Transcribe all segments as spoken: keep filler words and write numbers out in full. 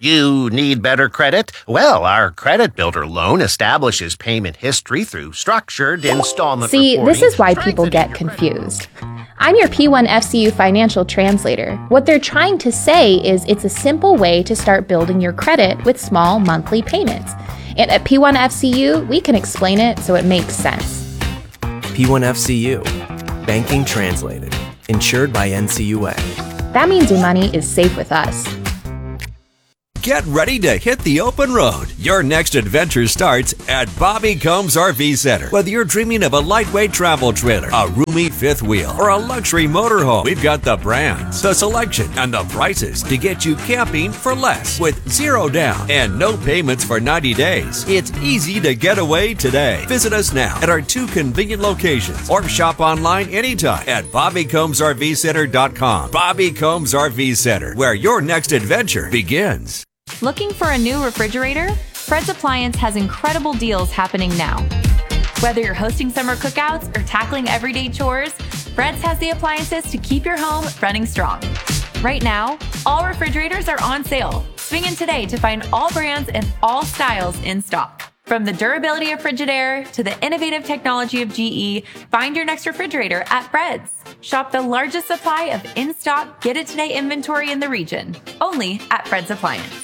You need better credit? Well, our Credit Builder loan establishes payment history through structured installment See, reporting. this is why people get confused. I'm your P one F C U financial translator. What they're trying to say is it's a simple way to start building your credit with small monthly payments. And at P one F C U, we can explain it so it makes sense. P one F C U, banking translated, insured by N C U A. That means your money is safe with us. Get ready to hit the open road. Your next adventure starts at Bobby Combs R V Center. Whether you're dreaming of a lightweight travel trailer, a roomy fifth wheel, or a luxury motorhome, we've got the brands, the selection, and the prices to get you camping for less with zero down and no payments for ninety days. It's easy to get away today. Visit us now at our two convenient locations or shop online anytime at bobby combs r v center dot com. Bobby Combs R V Center, where your next adventure begins. Looking for a new refrigerator? Fred's Appliance has incredible deals happening now. Whether you're hosting summer cookouts or tackling everyday chores, Fred's has the appliances to keep your home running strong. Right now, all refrigerators are on sale. Swing in today to find all brands and all styles in stock. From the durability of Frigidaire to the innovative technology of G E, find your next refrigerator at Fred's. Shop the largest supply of in-stock, get-it-today inventory in the region, only at Fred's Appliance.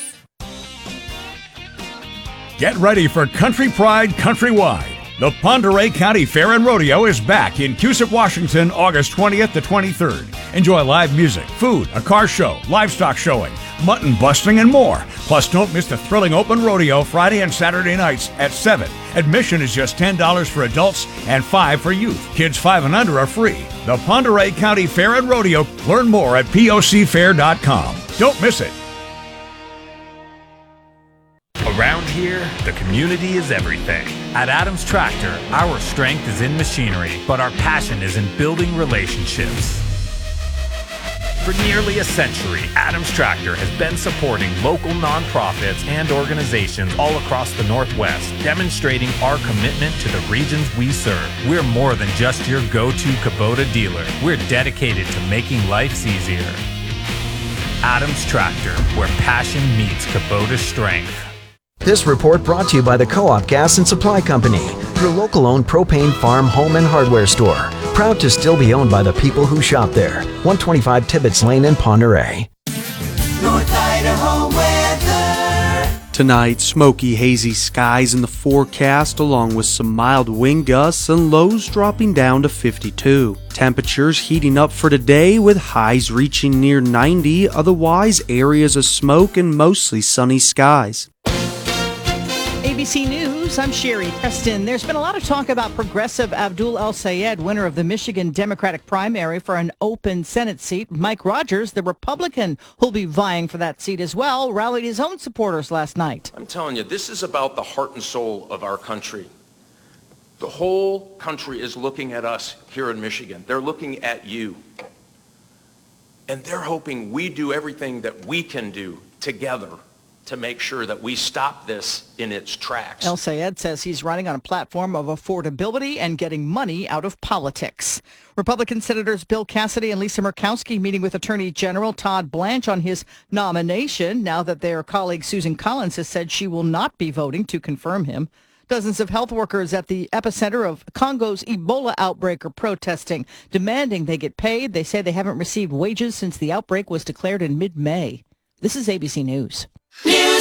Get ready for Country Pride Countrywide. The Pend Oreille County Fair and Rodeo is back in Cusick, Washington, August twentieth to twenty-third. Enjoy live music, food, a car show, livestock showing, mutton busting, and more. Plus, don't miss the thrilling open rodeo Friday and Saturday nights at seven. Admission is just ten dollars for adults and five dollars for youth. Kids five and under are free. The Pend Oreille County Fair and Rodeo. Learn more at P O C fair dot com. Don't miss it. Around here, the community is everything. At Adams Tractor, our strength is in machinery, but our passion is in building relationships. For nearly a century, Adams Tractor has been supporting local nonprofits and organizations all across the Northwest, demonstrating our commitment to the regions we serve. We're more than just your go-to Kubota dealer. We're dedicated to making life easier. Adams Tractor, where passion meets Kubota strength. This report brought to you by the Co-op Gas and Supply Company, your local-owned propane farm, home, and hardware store. Proud to still be owned by the people who shop there. one twenty-five Tibbetts Lane in Pend Oreille. North Idaho weather. Tonight, smoky, hazy skies in the forecast, along with some mild wind gusts and lows dropping down to fifty-two. Temperatures heating up for today with highs reaching near ninety, otherwise areas of smoke and mostly sunny skies. A B C News, I'm Sherry Preston. There's been a lot of talk about Progressive Abdul El-Sayed, winner of the Michigan Democratic primary for an open Senate seat. Mike Rogers, the Republican who'll be vying for that seat as well, rallied his own supporters last night. I'm telling you, this is about the heart and soul of our country. The whole country is looking at us here in Michigan. They're looking at you. And they're hoping we do everything that we can do together to make sure that we stop this in its tracks. El-Sayed says he's running on a platform of affordability and getting money out of politics. Republican Senators Bill Cassidy and Lisa Murkowski meeting with Attorney General Todd Blanche on his nomination now that their colleague Susan Collins has said she will not be voting to confirm him. Dozens of health workers at the epicenter of Congo's Ebola outbreak are protesting, demanding they get paid. They say they haven't received wages since the outbreak was declared in mid-May. This is A B C News. News